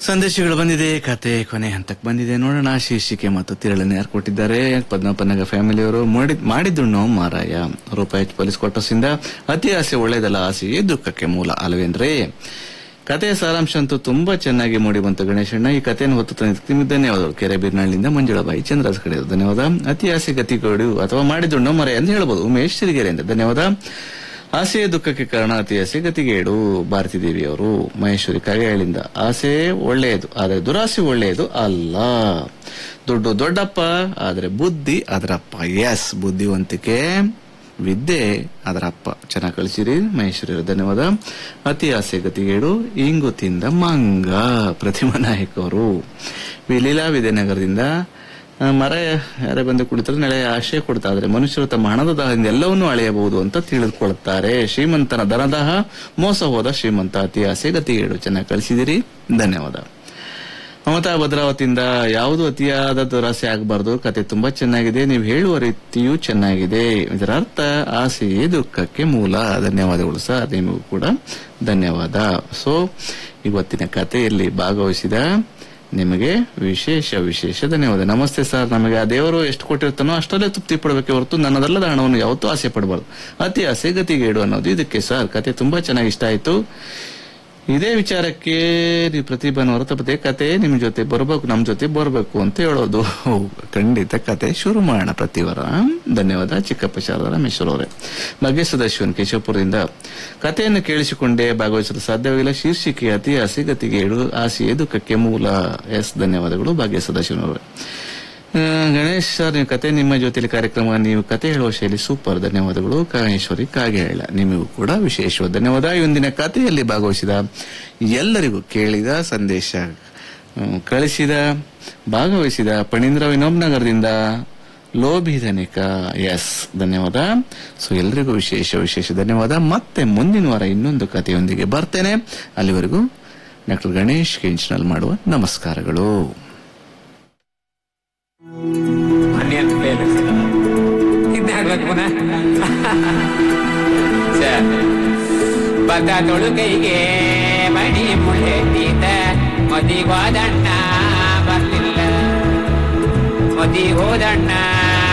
ಸಂದೇಶಗಳು ಬಂದಿದೆ. ಕತೆ ಕೊನೆ ಹಂತಕ್ಕೆ ಬಂದಿದೆ. ನೋಡೋಣ ಶೀರ್ಷಿಕೆ ಮತ್ತು ತಿರಳನ್ನು ಯಾರು ಕೊಟ್ಟಿದ್ದಾರೆ. ಪದ್ಮಪನ್ನಗ ಫ್ಯಾಮಿಲಿಯವರು ಮಾಡಿದ್ದುಣ್ಣೋ ಮಾರಾಯ ರೂಪಾಯಿ ಪೊಲೀಸ್ ಕ್ವಾರ್ಟರ್ಸ್ ಅತಿ ಆಸೆ ಒಳ್ಳೇದಲ್ಲ, ಆಸೆಯೇ ದುಃಖಕ್ಕೆ ಮೂಲ ಅಲ್ವೇನ್ರಿ. ಕಥೆಯ ಸಾರಾಂಶ ಅಂತೂ ತುಂಬಾ ಚೆನ್ನಾಗಿ ಮೂಡಿ ಬಂತು ಗಣೇಶಣ್ಣ. ಈ ಕಥೆಯನ್ನು ಹೊತ್ತು ತಂದಿದ್ದಕ್ಕೆ ನಿಮಗೆ ಧನ್ಯವಾದಗಳು. ಕೆರೆಬೀರ್ನಾಳಿನಿಂದ ಮಂಜುಳಾಬಾಯಿ ಚಂದ್ರಾಜ್ ಕಡೆ ಧನ್ಯವಾದ. ಅತಿ ಆಸೆ ಗತಿಗೋಡು ಅಥವಾ ಮಾಡಿದುಣ್ಣೋ ಮರೆ ಅಂತ ಹೇಳ್ಬೋದು. ಉಮೇಶ್ ಸಿರಿಗೆರೆಯಿಂದ ಧನ್ಯವಾದ. ಆಸೆಯ ದುಃಖಕ್ಕೆ ಕಾರಣ ಅತಿ ಆಸೆ ಗತಿಗೇಡು ಭಾರತಿ ದೇವಿ ಅವರು. ಮಹೇಶ್ವರಿ ಕಾಗೆಯಾಳಿಂದ ಆಸೆ ಒಳ್ಳೆಯದು ಆದರೆ ದುರಾಸೆ ಒಳ್ಳೆಯದು ಅಲ್ಲ. ದುಡ್ಡು ದೊಡ್ಡಪ್ಪ ಆದರೆ ಬುದ್ಧಿ ಅದರಪ್ಪ. ಎಸ್, ಬುದ್ಧಿವಂತಿಕೆ ವಿದ್ಯೆ ಅದರಪ್ಪ. ಚೆನ್ನಾಗಿ ಕಳಿಸಿರಿ ಮಹೇಶ್ವರಿ, ಧನ್ಯವಾದ. ಅತಿ ಆಸೆ ಗತಿಗೇಡು ಇಂಗು ತಿಂದ ಮಂಗ ಪ್ರತಿಮಾ ನಾಯಕ್ ಅವರು. ಲೀಲಾ ವಿದ್ಯಾನಗರದಿಂದ ಮರ ಯಾರೇ ಬಂದು ಕುಳಿತರೆ ನೆಳೆ ಆಶೆ ಕೊಡ್ತಾ ಇದ್ರೆ ಮನುಷ್ಯರು ತಮ್ಮ ಹಣದ ದಾಹದಿಂದ ಎಲ್ಲವನ್ನೂ ಅಳೆಯಬಹುದು ಅಂತ ತಿಳಿದುಕೊಳ್ಳುತ್ತಾರೆ. ಶ್ರೀಮಂತನ ಧನದಾಹ, ಮೋಸ ಹೋದ ಶ್ರೀಮಂತ. ಅತಿ ಆಸೆ ಗತಿಗೇಡು. ಚೆನ್ನಾಗಿ ಕಳಿಸಿದಿರಿ, ಧನ್ಯವಾದ. ಮಮತಾ ಭದ್ರಾವತಿಯಿಂದ ಯಾವುದು ಅತಿಯಾದ ದುರಾಸೆ ಆಗಬಾರ್ದು. ಕತೆ ತುಂಬಾ ಚೆನ್ನಾಗಿದೆ, ನೀವು ಹೇಳುವ ರೀತಿಯೂ ಚೆನ್ನಾಗಿದೆ. ಇದರ ಅರ್ಥ ಆಸೆಯೇ ದುಃಖಕ್ಕೆ ಮೂಲ. ಧನ್ಯವಾದಗಳು ಸರ್, ನಿಮಗೂ ಕೂಡ ಧನ್ಯವಾದ. ಸೊ ಇವತ್ತಿನ ಕಥೆಯಲ್ಲಿ ಭಾಗವಹಿಸಿದ ನಿಮಗೆ ವಿಶೇಷ ಧನ್ಯವಾದ. ನಮಸ್ತೆ ಸರ್. ನಮಗೆ ಆ ದೇವರು ಎಷ್ಟು ಕೊಟ್ಟಿರ್ತಾನೋ ಅಷ್ಟಲ್ಲೇ ತೃಪ್ತಿ ಪಡಬೇಕೆ ಹೊರತು ನನ್ನದಲ್ಲದ ಹಣವನ್ನು ಯಾವತ್ತೂ ಆಸೆ ಪಡಬಾರ್ದು. ಅತಿ ಆಸೆ ಗತಿಗೇಡು ಅನ್ನೋದು ಇದಕ್ಕೆ ಸರ್. ಕತೆ ತುಂಬಾ ಚೆನ್ನಾಗಿ ಇಷ್ಟ ಆಯ್ತು. ಇದೇ ವಿಚಾರಕ್ಕೆ ನೀವು ಪ್ರತಿಭಾನುವಾರ ತಪ್ಪದೆ ಕತೆ ನಿಮ್ ಜೊತೆ ಬರ್ಬೇಕು, ನಮ್ ಜೊತೆ ಬರ್ಬೇಕು ಅಂತ ಹೇಳೋದು. ಖಂಡಿತ ಕತೆ ಶುರು ಮಾಡೋಣ ಪ್ರತಿವಾರ. ಧನ್ಯವಾದ. ಚಿಕ್ಕಪ್ಪ ಶಾರದಾ ರಮೇಶ್ವರ್ ಅವರೇ. ಭಾಗ್ಯ ಸದಾಶಿವನ್ ಕೇಶವಪುರದಿಂದ ಕಥೆಯನ್ನು ಕೇಳಿಸಿಕೊಂಡೇ ಭಾಗವಹಿಸಲು ಸಾಧ್ಯವಿಲ್ಲ. ಶೀರ್ಷಿಕೆ ಅತಿ ಆಸೆ ಗತಿಗೇಡು, ಆಸೆಯೇ ದುಃಖಕ್ಕೆ ಮೂಲ. ಎಸ್, ಧನ್ಯವಾದಗಳು ಭಾಗ್ಯ ಸದಾಶಿವನ್ ಅವರೇ. ಗಣೇಶ್ ಸರ್, ನೀವು ಕತೆ ನಿಮ್ಮ ಜೊತೆಲಿ ಕಾರ್ಯಕ್ರಮ, ನೀವು ಕತೆ ಹೇಳುವ ಶೈಲಿ ಸೂಪರ್. ಧನ್ಯವಾದಗಳು. ಕಾಮೇಶ್ವರಿ ಕಾಗೆಹಳ್ಳ, ನಿಮಗೂ ಕೂಡ ವಿಶೇಷವಾದ ಧನ್ಯವಾದ. ಇಂದಿನ ಕಥೆಯಲ್ಲಿ ಭಾಗವಹಿಸಿದ ಎಲ್ಲರಿಗೂ, ಕೇಳಿದ ಸಂದೇಶ ಕಳಿಸಿದ, ಭಾಗವಹಿಸಿದ ಪಣೀಂದ್ರ ವಿನೋಬ್ ನಗರದಿಂದ ಲೋಭಿ ಧನಿಕ, ಎಸ್ ಧನ್ಯವಾದ. ಸೊ ಎಲ್ಲರಿಗೂ ವಿಶೇಷ ಧನ್ಯವಾದ. ಮತ್ತೆ ಮುಂದಿನ ವಾರ ಇನ್ನೊಂದು ಕಥೆಯೊಂದಿಗೆ ಬರ್ತೇನೆ. ಅಲ್ಲಿವರೆಗೂ ಡಾಕ್ಟರ್ ಗಣೇಶ್ ಕೆಂಚನಲ್ ಮಾಡುವ ನಮಸ್ಕಾರಗಳು. ಬದ ತೊಳುಕೈಗೆ ಮಣಿ ಮುಳ್ಳೆದ್ದೀತ ಮದಿಗೋದಣ್ಣ ಬರ್ಲಿಲ್ಲ, ಮದಿಗೋದಣ್ಣ